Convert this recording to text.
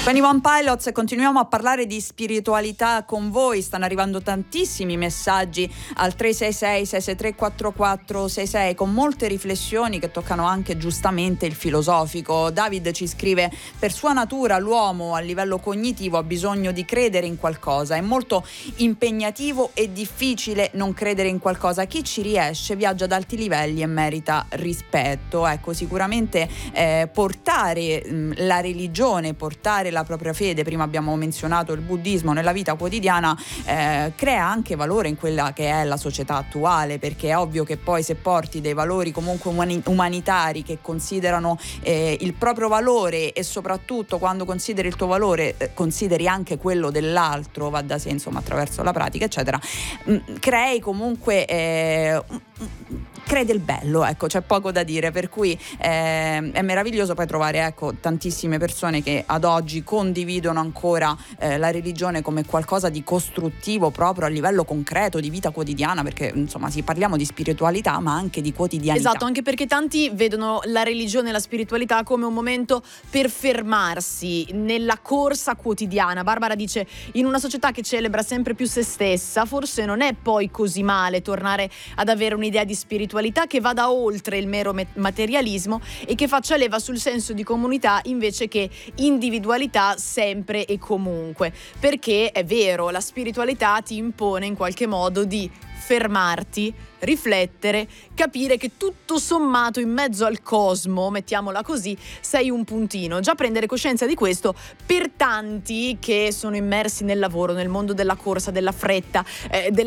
21 Pilots, continuiamo a parlare di spiritualità con voi. Stanno arrivando tantissimi messaggi al 366-663-4466 con molte riflessioni che toccano anche giustamente il filosofico. David ci scrive: per sua natura l'uomo a livello cognitivo ha bisogno di credere in qualcosa, è molto impegnativo e difficile non credere in qualcosa. Chi ci riesce viaggia ad alti livelli e merita rispetto. Ecco, sicuramente portare la religione, portare la propria fede, prima abbiamo menzionato il buddismo, nella vita quotidiana crea anche valore in quella che è la società attuale, perché è ovvio che poi se porti dei valori comunque umanitari che considerano il proprio valore, e soprattutto quando consideri il tuo valore consideri anche quello dell'altro, va da sé, insomma, attraverso la pratica eccetera, crei comunque crei del bello, ecco, c'è poco da dire, per cui è meraviglioso poi trovare, ecco, tantissime persone che ad oggi condividono ancora la religione come qualcosa di costruttivo proprio a livello concreto di vita quotidiana, perché insomma parliamo di spiritualità ma anche di quotidianità. Esatto, anche perché tanti vedono la religione e la spiritualità come un momento per fermarsi nella corsa quotidiana. Barbara dice: in una società che celebra sempre più se stessa, forse non è poi così male tornare ad avere un'idea di spiritualità che vada oltre il mero materialismo e che faccia leva sul senso di comunità invece che individualità sempre e comunque, perché è vero, la spiritualità ti impone in qualche modo di fermarti, riflettere, capire che tutto sommato in mezzo al cosmo, mettiamola così, sei un puntino. Già prendere coscienza di questo per tanti che sono immersi nel lavoro, nel mondo della corsa, della fretta,